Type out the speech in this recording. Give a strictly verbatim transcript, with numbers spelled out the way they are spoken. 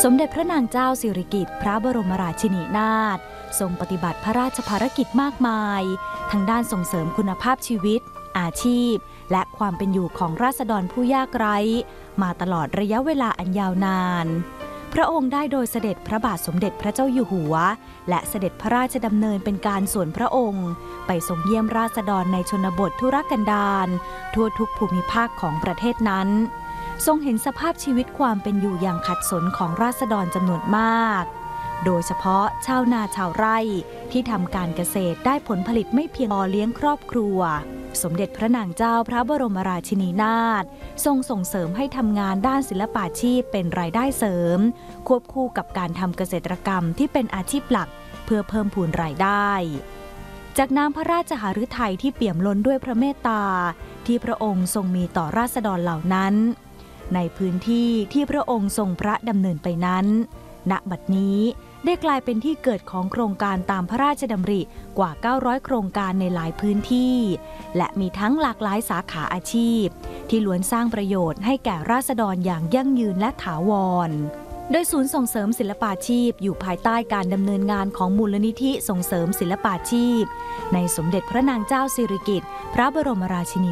สมเด็จพระนางเจ้าสิริกิติ์พระบรมราชินีนาถทรงปฏิบัติพระราชภารกิจมากมายทั้งด้านส่งเสริมคุณภาพชีวิตอาชีพและความเป็นอยู่ของราษฎรผู้ยากไร้มาตลอดระยะเวลาอันยาวนานพระองค์ได้โดยเสด็จพระบาทสมเด็จพระเจ้าอยู่หัวและเสด็จพระราชดำเนินเป็นการส่วนพระองค์ไปทรงเยี่ยมราษฎรในชนบททุรกันดารทั่วทุกภูมิภาคของประเทศนั้นทรงเห็นสภาพชีวิตความเป็นอยู่อย่างขัดสนของราษฎรจำนวนมากโดยเฉพาะชาวนาชาวไร่ที่ทำการเกษตรได้ผลผลิตไม่เพียงพอเลี้ยงครอบครัวสมเด็จพระนางเจ้าพระบรมราชินีนาถทรงส่งเสริมให้ทำงานด้านศิลปาชีพเป็นรายได้เสริมควบคู่กับการทำเกษตรกรรมที่เป็นอาชีพหลักเพื่อเพิ่มพูนรายได้จากน้ำพระราชหฤทัยที่เปี่ยมล้นด้วยพระเมตตาที่พระองค์ทรงมีต่อราษฎรเหล่านั้นในพื้นที่ที่พระองค์ทรงพระดำเนินไปนั้นณบัดนี้ได้กลายเป็นที่เกิดของโครงการตามพระราชดำริกว่าเก้าร้อยโครงการในหลายพื้นที่และมีทั้งหลากหลายสาขาอาชีพที่ล้วนสร้างประโยชน์ให้แก่ราษฎรอย่างยั่งยืนและถาวรโดยศูนย์ส่งเสริมศิลปาชีพอยู่ภายใต้การดำเนินงานของมูลนิธิส่งเสริมศิลปาชีพในสมเด็จพระนางเจ้าสิริกิติ์พระบรมราชินี